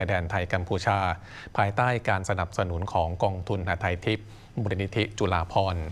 แดนไทยกัมพูชาภายใต้การสนับสนุนของกองทุนหทัยทิพย์มูลนิธิจุฬาภรณ์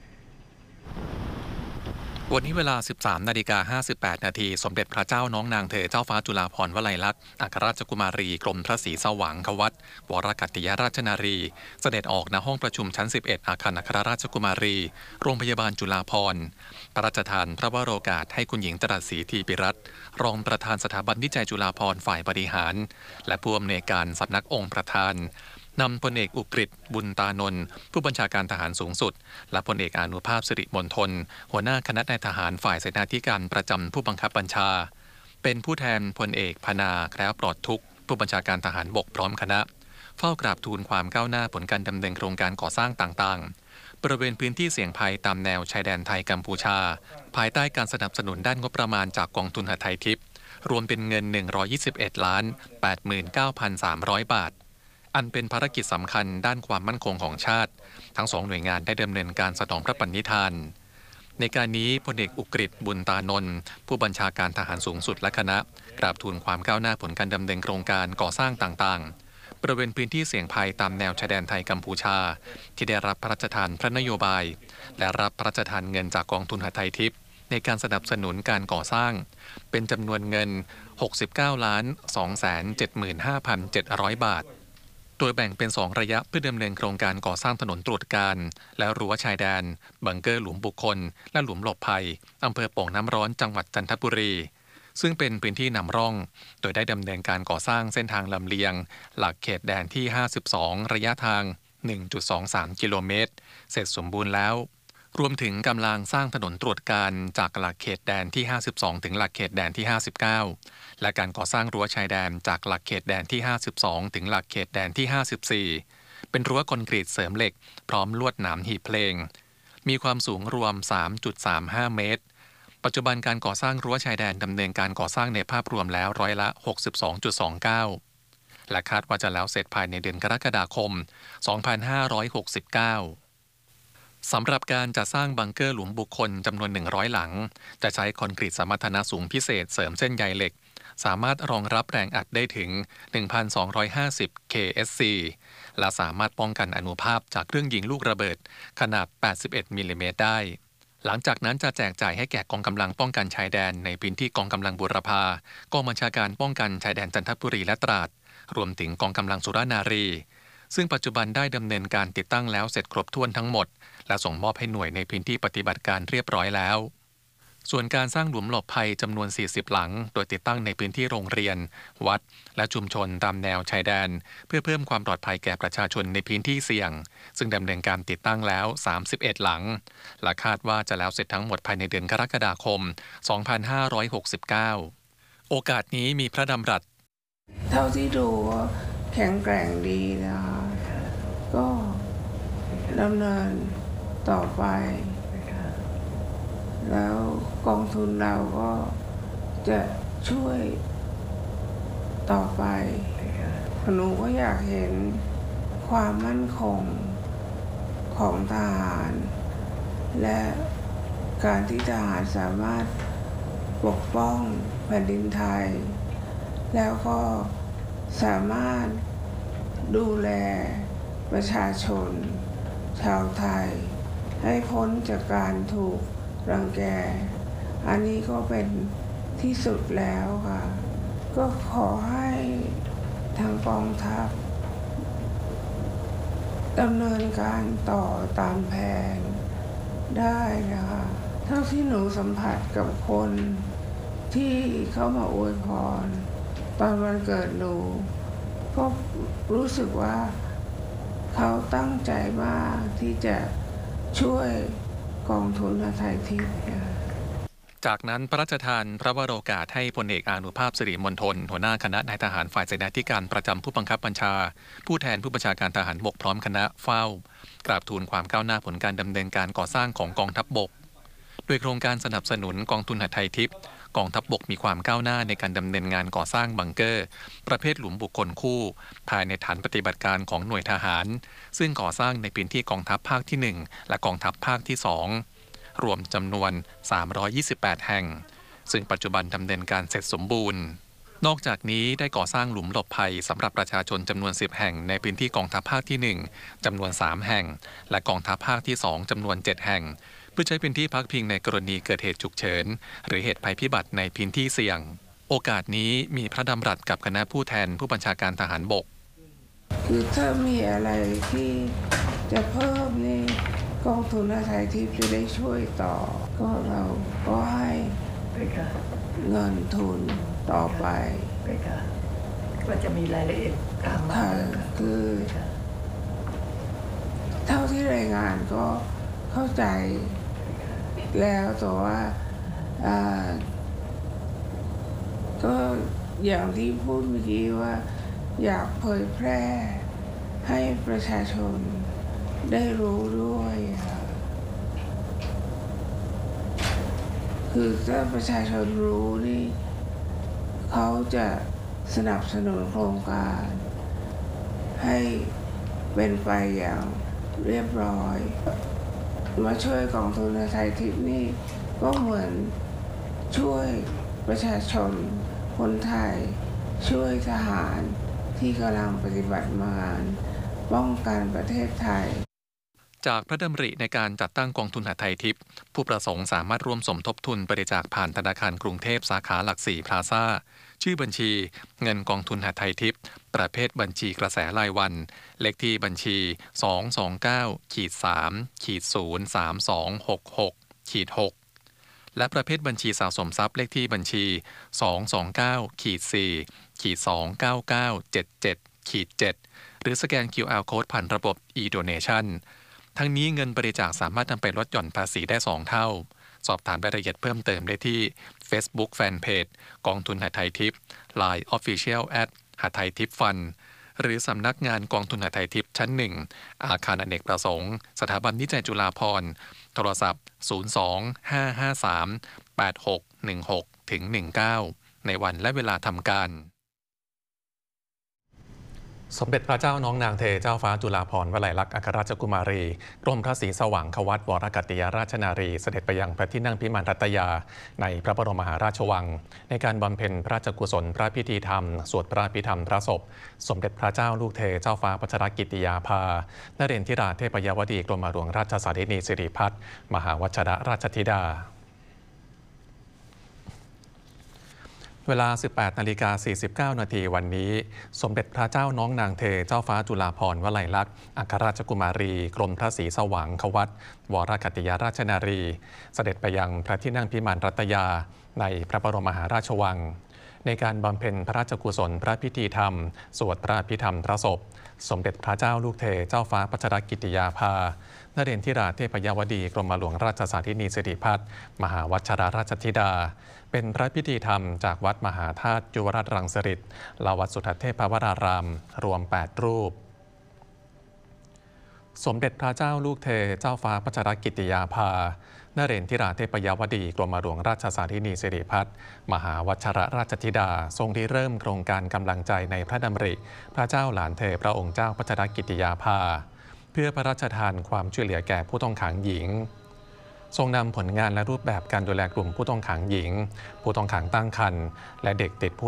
วันนี้เวลา 13:58 นาทีสมเด็จพระเจ้าน้องนางเธอเจ้าฟ้าจุฬาภรณ์วลัยลักษณ์อัครราชกุมารีกรมพระศรีสว่างควัตรวรกัตติยราชนารีเสด็จออกณห้องประชุมชั้น 11 อาคารอัครราชกุมารีโรงพยาบาลจุฬาภรณ์พระราชทานพระวโรกาสให้คุณหญิงจรัสศรีธีปิรัตน์รองประธานสถาบันวิจัยจุฬาภรณ์ฝ่ายบริหารและผู้อำนวยการสำนักองค์ประธานนำพลเอกอุกฤษบุญตานนท์ผู้บัญชาการทหารสูงสุดและพลเอกอานุภาพสิริมณฑลหัวหน้าคณะนายทหารฝ่ายเสนาธิการประจำผู้บังคับบัญชาเป็นผู้แทนพลเอกพนาแคล้วปลอดทุกข์ผู้บัญชาการทหารบกพร้อมคณะเฝ้ากราบทูลความก้าวหน้าผลการดำเนินโครงการก่อสร้างต่างๆบริเวณพื้นที่เสี่ยงภัยตามแนวชายแดนไทยกัมพูชาภายใต้การสนับสนุนด้านงบประมาณจากกองทุนหทัยทิพย์รวมเป็นเงิน 121,89,300 บาทอันเป็นภารกิจสำคัญด้านความมั่นคงของชาติทั้งสองหน่วยงานได้ดำเนินการสนองพระปณิธานในการนี้พลเอกอุกฤษบุญตานนท์ผู้บัญชาการทหารสูงสุดและคณะกราบทูลความก้าวหน้าผลการดำเนินโครงการก่อสร้างต่างๆบริเวณพื้นที่เสี่ยงภัยตามแนวชายแดนไทยกัมพูชาที่ได้รับพระราชทานพระนโยบายและรับพระราชทานเงินจากกองทุนหทัยทิพย์ในการสนับสนุนการก่อสร้างเป็นจำนวนเงิน 69,275,700 บาทโดยแบ่งเป็น2ระยะเพื่อดำเนินโครงการก่อสร้างถนนตรวจการและรั้วชายแดนบังเกอร์หลุมบุคคลและหลุมหลบภัยอำเภอโป่งน้ำร้อนจังหวัดจันทบุรีซึ่งเป็นพื้นที่นำร่องโดยได้ดำเนินการก่อสร้างเส้นทางลำเลียงหลักเขตแดนที่ 52 ระยะทาง 1.23 กิโลเมตรเสร็จสมบูรณ์แล้วรวมถึงกำลังสร้างถนนตรวจการจากหลักเขตแดนที่ 52 ถึงหลักเขตแดนที่ 59 และการก่อสร้างรั้วชายแดนจากหลักเขตแดนที่ 52 ถึงหลักเขตแดนที่ 54 เป็นรั้วคอนกรีตเสริมเหล็กพร้อมลวดหนามหีบเพลงมีความสูงรวม 3.35 เมตรปัจจุบันการก่อสร้างรั้วชายแดนดำเนินการก่อสร้างในภาพรวมแล้วร้อยละ 62.29 และคาดว่าจะแล้วเสร็จภายในเดือนกรกฎาคม 2569สำหรับการจัดสร้างบังเกอร์หลุมบุคคลจำนวน 100 หลังจะใช้คอนกรีตสมรรถนะสูงพิเศษเสริมเส้นใยเหล็กสามารถรองรับแรงอัดได้ถึง 1,250 KSC และสามารถป้องกันอานุภาพจากเครื่องยิงลูกระเบิดขนาด 81 มิลลิเมตรได้หลังจากนั้นจะแจกจ่ายให้แก่กองกำลังป้องกันชายแดนในพื้นที่กองกำลังบูรพากองบัญชาการป้องกันชายแดนจันทบุรีและตราดรวมถึงกองกำลังสุรานารีซึ่งปัจจุบันได้ดำเนินการติดตั้งแล้วเสร็จครบถ้วนทั้งหมดและส่งมอบให้หน่วยในพื้นที่ปฏิบัติการเรียบร้อยแล้วส่วนการสร้างหลุมหลบภัยจำนวน 40 หลังโดยติดตั้งในพื้นที่โรงเรียนวัดและชุมชนตามแนวชายแดนเพื่อเพิ่มความปลอดภัยแก่ประชาชนในพื้นที่เสี่ยงซึ่งดำเนินการติดตั้งแล้ว 31 หลังและคาดว่าจะแล้วเสร็จทั้งหมดภายในเดือนกรกฎาคม 2569โอกาสนี้มีพระดำรัสเท่าที่ดูแข็งแกร่งดีนะคะก็ดำเนินต่อไปแล้วกองทุนเราก็จะช่วยต่อไปหนูก็อยากเห็นความมั่นคงของทหารและการที่ทหารสามารถปกป้องแผ่นดินไทยแล้วก็สามารถดูแลประชาชนชาวไทยให้พ้นจากการถูกรังแกอันนี้ก็เป็นที่สุดแล้วค่ะก็ขอให้ทางกองทัพดำเนินการต่อตามแผนได้นะคะเท่าที่หนูสัมผัสกับคนที่เข้ามาอวยพรตอนวันเกิดหนูก็รู้สึกว่าเขาตั้งใจมากที่จะช่วยกองทุนหทัยทิพย์จากนั้นพระราชทานพระวโรกาสให้พลเอกอานุภาพสิริมณฑลหัวหน้าคณะนายทหารฝ่ายเสนาธิการประจำผู้บังคับบัญชาผู้แทนผู้บัญชาการทหารบกพร้อมคณะเฝ้ากราบทูลความก้าวหน้าผลการดำเนินการก่อสร้างของกองทัพบกโดยโครงการสนับสนุนกองทุนหทัยทิพย์กองทัพบกมีความก้าวหน้าในการดำเนินงานก่อสร้างบังเกอร์ประเภทหลุมบุคคลคู่ภายในฐานปฏิบัติการของหน่วยทหารซึ่งก่อสร้างในพื้นที่กองทัพภาคที่ 1และกองทัพภาคที่ 2รวมจำนวน 328 แห่งซึ่งปัจจุบันดำเนินการเสร็จสมบูรณ์นอกจากนี้ได้ก่อสร้างหลุมหลบภัยสำหรับประชาชนจำนวน10แห่งในพื้นที่กองทัพภาคที่1จำนวน3แห่งและกองทัพภาคที่2จำนวน7แห่งเพื่อใช้เป็นที่พักพิงในกรณีเกิดเหตุฉุกเฉินหรือเหตุภัยพิบัติในพื้นที่เสี่ยงโอกาสนี้มีพระดำรัสกับคณะผู้แทนผู้บัญชาการทหารบกคือถ้ามีอะไรที่จะเพิ่มนี่กองทุนอาทัยทิพย์จะได้ช่วยต่อก็เราก็ให้เงินทุนต่อไปก็จะมีรายละเอียดตามมาคือเท่าที่รายงานก็เข้าใจแล้วแต่ว่าก็อย่างที่พูดเมื่อกี้ว่าอยากเผยแพร่ให้ประชาชนได้รู้ด้วยคือถ้าประชาชนรู้นี่เขาจะสนับสนุนโครงการให้เป็นไปอย่างเรียบร้อยมาช่วยกองทุนอาทัยทิพย์นี่ก็เหมือนช่วยประชาชนคนไทยช่วยทหารที่กำลังปฏิบัติงานป้องกันประเทศไทยจากพระดำริในการจัดตั้งกองทุนหทัยทิพย์ผู้ประสงค์สามารถร่วมสมทบทุนบริจาคผ่านธนาคารกรุงเทพสาขาหลัก4พลาซ่าชื่อบัญชีเงินกองทุนหทัยทิพย์ประเภทบัญชีกระแสรายวันเลขที่บัญชี 229-3-03266-6และประเภทบัญชีสะสมทรัพย์เลขที่บัญชี 229-4-29977-7 หรือสแกน QR Code ผ่านระบบ e-donation ทั้งนี้เงินบริจาคสามารถนำไปลดหย่อนภาษีได้2เท่าสอบถามรายละเอียดเพิ่มเติมได้ที่ Facebook Fanpage กองทุนหทัยทิพย์ Line Official@ หทัยทิพย์ฟันหรือสำนักงานกองทุนหทัยทิพย์ชั้น1อาคารอเนกประสงค์สถาบันนิจัยจุฬาภรณ์โทรศัพท์ 02-553-8616-19 ในวันและเวลาทำการสมเด็จพระเจ้าน้องนางเธอเจ้าฟ้าจุฬาภรณ์วลัยลักษณ์อัครราชกุมารีกรมพระศรีสว่างควัตรวรกัตติยราชนารีเสด็จไปยังพระที่นั่งพิมานรัตยาในพระบรมมหาราชวังในการบำเพ็ญพระราชกุศลพระพิธีธรรมสวดพระพิธรรมพระศพสมเด็จพระเจ้าลูกเธอเจ้าฟ้าพัชรกิติยาภานเรนทิราเทพยวดีกรมหลวงราชสารินีสิริพัฒน์มหาวชรราชธิดาเวลา 18:49 น.วันนี้สมเด็จพระเจ้าน้องนางเธอเจ้าฟ้าจุฬาภรณ์วลัยลักษณ์อัครราชกุมารีกรมพระศรีสว่างควัตรวรกัตติยราชนารีเสด็จไปยังพระที่นั่งพิมานรัตยาในพระบรมมหาราชวังในการบำเพ็ญพระราชกุศลพระพิธีธรรมสวดพระพิธรรมพระศพสมเด็จพระเจ้าลูกเธอเจ้าฟ้าพัชรกิติยาภานเรนทิราเทพยวดีกรมหลวงราชสารินีสิริพัฒน์มหาวชรราชธิดาเป็นพระพิธีธรรมจากวัดมหาธาตุยุวราชรังสฤษฎ์และวัดสุทัศน์เทพวรารามรวม8รูปสมเด็จพระเจ้าลูกเธอเจ้าฟ้าพัชรกิติยาภานเรนทิราเทพยวดีกรมหลวงราชสารินีสิริพัฒน์มหาวชรราชธิดาทรงริเริ่มโครงการกำลังใจในพระดำริพระเจ้าหลานเธอพระองค์เจ้าพัชรกิติยาภาเพื่อพระราชทานความช่วยเหลือแก่ผู้ต้องขังหญิงทรงนำผลงานและรูปแบบการดูแลกลุ่มผู้ต้องขังหญิงผู้ต้องขังตั้งครรภ์และเด็กติดผู้